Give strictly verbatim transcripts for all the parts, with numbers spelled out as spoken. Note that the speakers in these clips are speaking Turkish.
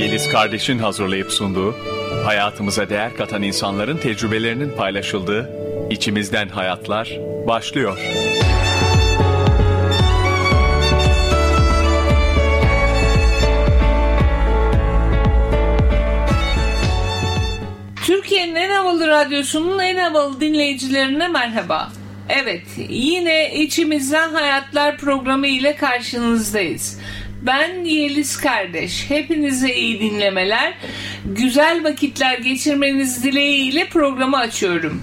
Yeliz Kardeş'in hazırlayıp sunduğu, hayatımıza değer katan insanların tecrübelerinin paylaşıldığı İçimizden Hayatlar başlıyor. Türkiye'nin en havalı radyosunun en havalı dinleyicilerine merhaba. Evet, yine İçimizden Hayatlar programı ile karşınızdayız. Ben Yeliz Kardeş. Hepinize iyi dinlemeler, güzel vakitler geçirmeniz dileğiyle programı açıyorum.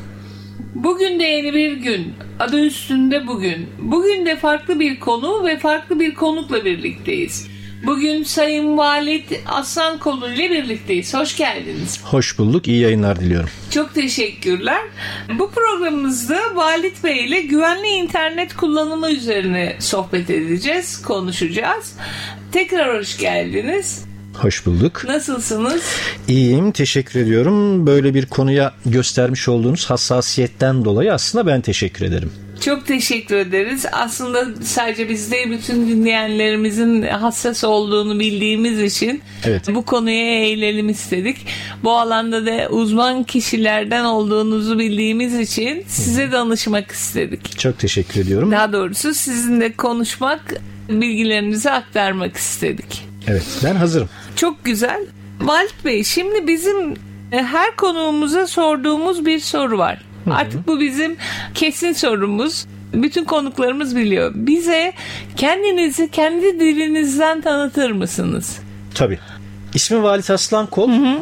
Bugün de yeni bir gün. Adı üstünde bugün. Bugün de farklı bir konu ve farklı bir konukla birlikteyiz. Bugün Sayın Valit Aslankolu ile birlikteyiz. Hoş geldiniz. Hoş bulduk. İyi yayınlar diliyorum. Çok teşekkürler. Bu programımızda Valit Bey ile güvenli internet kullanımı üzerine sohbet edeceğiz, konuşacağız. Tekrar hoş geldiniz. Hoş bulduk. Nasılsınız? İyiyim, teşekkür ediyorum. Böyle bir konuya göstermiş olduğunuz hassasiyetten dolayı aslında ben teşekkür ederim. Çok teşekkür ederiz. Aslında sadece biz de bütün dinleyenlerimizin hassas olduğunu bildiğimiz için evet, bu konuya eğilelim istedik. Bu alanda da uzman kişilerden olduğunuzu bildiğimiz için size danışmak istedik. Çok teşekkür ediyorum. Daha doğrusu sizinle konuşmak, bilgilerinizi aktarmak istedik. Evet, ben hazırım. Çok güzel. Valit Bey, şimdi bizim her konuğumuza sorduğumuz bir soru var. Hı-hı. Artık bu bizim kesin sorumuz. Bütün konuklarımız biliyor. Bize kendinizi kendi dilinizden tanıtır mısınız? Tabii. İsmim Valit Aslankol. Hı-hı.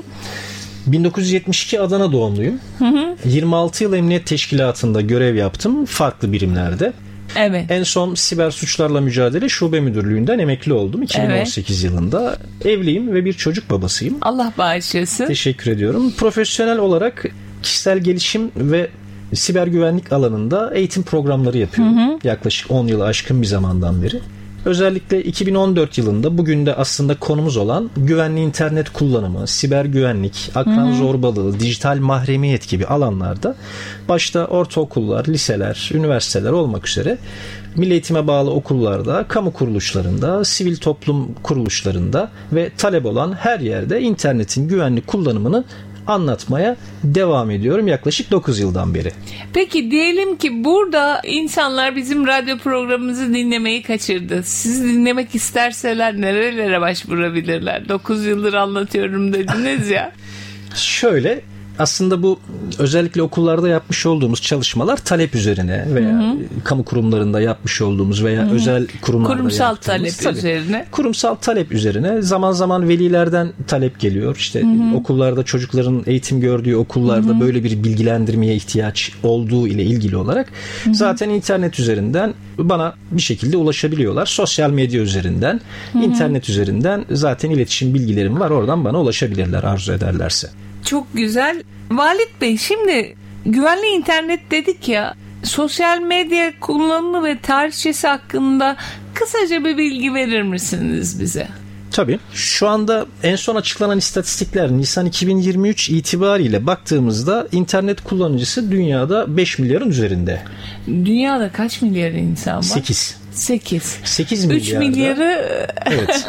bin dokuz yüz yetmiş iki Adana doğumluyum. Hı-hı. yirmi altı yıl emniyet teşkilatında görev yaptım. Farklı birimlerde. Evet. En son siber suçlarla mücadele şube müdürlüğünden emekli oldum iki bin on sekiz evet. yılında. Evliyim ve bir çocuk babasıyım. Allah bağışlasın. Teşekkür ediyorum. Profesyonel olarak kişisel gelişim ve siber güvenlik alanında eğitim programları yapıyorum. Hı hı. Yaklaşık on yılı aşkın bir zamandan beri. Özellikle iki bin on dört yılında bugün de aslında konumuz olan güvenli internet kullanımı, siber güvenlik, akran hı hı. zorbalığı, dijital mahremiyet gibi alanlarda başta ortaokullar, liseler, üniversiteler olmak üzere milli eğitime bağlı okullarda, kamu kuruluşlarında, sivil toplum kuruluşlarında ve talep olan her yerde internetin güvenli kullanımını anlatmaya devam ediyorum yaklaşık dokuz yıldan beri. Peki diyelim ki burada insanlar bizim radyo programımızı dinlemeyi kaçırdı. Siz dinlemek isterseler nerelere başvurabilirler? dokuz yıldır anlatıyorum dediniz ya. Şöyle, aslında bu özellikle okullarda yapmış olduğumuz çalışmalar talep üzerine veya hı hı. kamu kurumlarında yapmış olduğumuz veya hı hı. özel kurumlarda kurumsal talep tabii, üzerine. Kurumsal talep üzerine zaman zaman velilerden talep geliyor. İşte hı hı. okullarda çocukların eğitim gördüğü okullarda hı hı. böyle bir bilgilendirmeye ihtiyaç olduğu ile ilgili olarak hı hı. zaten internet üzerinden bana bir şekilde ulaşabiliyorlar. Sosyal medya üzerinden, hı hı. internet üzerinden zaten iletişim bilgilerim var. Oradan bana ulaşabilirler arzu ederlerse. Çok güzel. Valit Bey, şimdi güvenli internet dedik ya, sosyal medya kullanımı ve tarihçesi hakkında kısaca bir bilgi verir misiniz bize? Tabii. Şu anda en son açıklanan istatistikler Nisan iki bin yirmi üç itibariyle baktığımızda internet kullanıcısı dünyada beş milyarın üzerinde. Dünyada kaç milyar insan var? sekiz. sekiz. sekiz milyarda. üç milyarı Evet.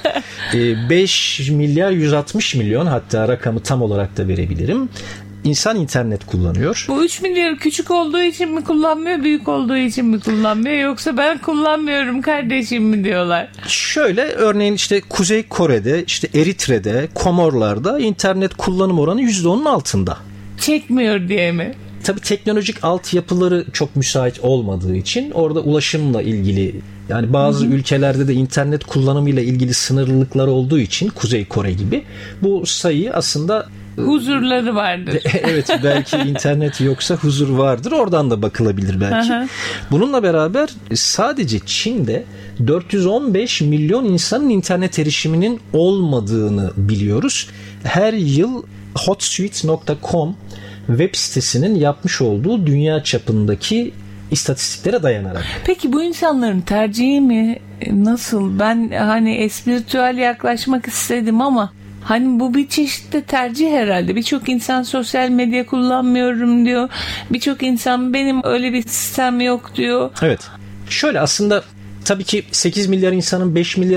beş milyar yüz altmış milyon, hatta rakamı tam olarak da verebilirim. İnsan internet kullanıyor. Bu üç milyar küçük olduğu için mi kullanmıyor, büyük olduğu için mi kullanmıyor, yoksa ben kullanmıyorum kardeşim mi diyorlar? Şöyle, örneğin işte Kuzey Kore'de, işte Eritre'de, Komorlar'da internet kullanım oranı yüzde onun altında. Çekmiyor diye mi? Tabii teknolojik altyapıları çok müsait olmadığı için orada ulaşımla ilgili, yani bazı Hı-hı. ülkelerde de internet kullanımıyla ilgili sınırlılıklar olduğu için Kuzey Kore gibi bu sayı aslında huzurları vardır. Evet, belki internet yoksa huzur vardır. Oradan da bakılabilir belki. Aha. Bununla beraber sadece Çin'de dört yüz on beş milyon insanın internet erişiminin olmadığını biliyoruz. Her yıl hotsuite nokta com web sitesinin yapmış olduğu dünya çapındaki istatistiklere dayanarak. Peki bu insanların tercihi mi? Nasıl? Ben hani espiritüel yaklaşmak istedim ama hani bu bir çeşit de tercih herhalde. Birçok insan sosyal medya kullanmıyorum diyor. Birçok insan benim öyle bir sistem yok diyor. Evet. Şöyle, aslında tabii ki sekiz milyar insanın beş milyar